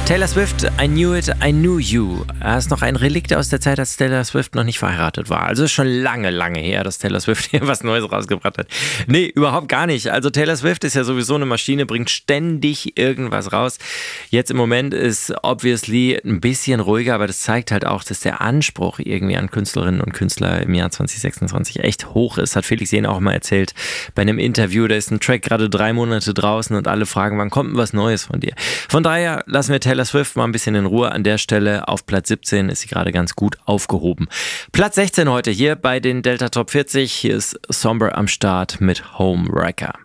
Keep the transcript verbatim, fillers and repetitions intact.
Taylor Swift, I Knew It, I Knew You. Das ist noch ein Relikt aus der Zeit, als Taylor Swift noch nicht verheiratet war. Also ist schon lange, lange her, dass Taylor Swift hier was Neues rausgebracht hat. Nee, überhaupt gar nicht. Also Taylor Swift ist ja sowieso eine Maschine, bringt ständig irgendwas raus. Jetzt im Moment ist obviously ein bisschen ruhiger, aber das zeigt halt auch, dass der Anspruch irgendwie an Künstlerinnen und Künstler im Jahr zwanzig sechsundzwanzig echt hoch ist. Hat Felix Jähn auch mal erzählt bei einem Interview. Da ist ein Track gerade drei Monate draußen und alle fragen, wann kommt denn was Neues von dir? Von daher lassen wir Taylor Swift mal ein bisschen in Ruhe an der Stelle. Auf Platz siebzehn ist sie gerade ganz gut aufgehoben. Platz sechzehn heute hier bei den Delta Top vierzig. Hier ist Somber am Start mit Homewrecker.